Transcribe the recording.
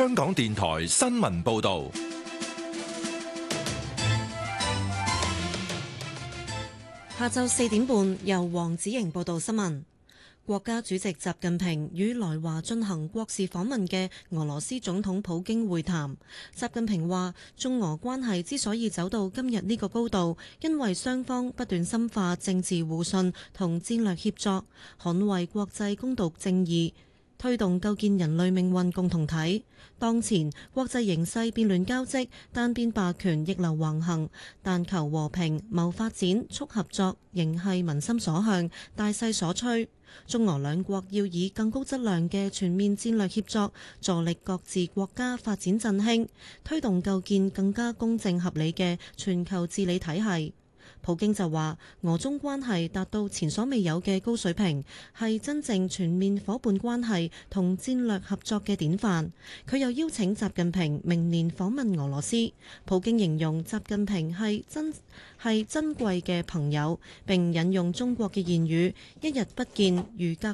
香港電台新聞報道。 下晝4點半，由黃子瑩報道新聞。國家主席習近平與來華進行國事訪問嘅俄羅斯總統普京會談。習近平話：中俄關係之所以走到今日呢個高度，因為雙方不斷深化政治互信同戰略協作，捍衛國際公道正義，推動構建人類命運共同體。當前國際形勢變亂交織，單邊霸權逆流橫行，但求和平、謀發展、促合作，仍係民心所向、大勢所趨。中俄兩國要以更高質量嘅全面戰略協作，助力各自國家發展振興，推動構建更加公正合理嘅全球治理體系。普京就話：俄中關係達到前所未有嘅高水平，係真正全面夥伴關係同戰略合作嘅典範。佢又邀請習近平明年訪問俄羅斯。普京形容習近平係珍貴嘅朋友，並引用中國嘅諺語：一日不見，如隔